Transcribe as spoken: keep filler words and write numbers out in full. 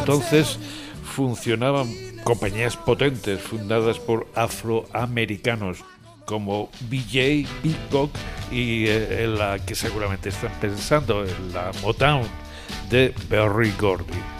entonces funcionaban compañías potentes fundadas por afroamericanos como B J, Peacock y eh, en la que seguramente están pensando, en la Motown de Berry Gordy.